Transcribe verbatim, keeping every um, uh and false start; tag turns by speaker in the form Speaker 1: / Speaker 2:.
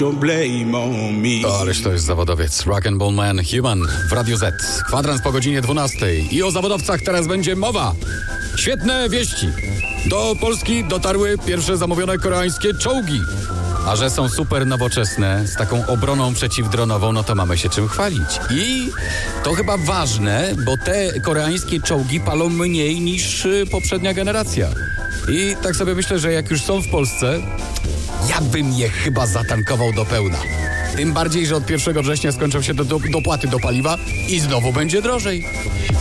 Speaker 1: O, ależ to jest zawodowiec. Rock and Ball Man, Human w Radio Z. Kwadrans po godzinie dwunastej. I o zawodowcach teraz będzie mowa. Świetne wieści. Do Polski dotarły pierwsze zamówione koreańskie czołgi. A że są super nowoczesne, z taką obroną przeciwdronową, no to mamy się czym chwalić. I to chyba ważne, bo te koreańskie czołgi palą mniej niż y, poprzednia generacja. I tak sobie myślę, że jak już są w Polsce, ja bym je chyba zatankował do pełna. Tym bardziej, że od pierwszego września skończą się do, do, dopłaty do paliwa i znowu będzie drożej.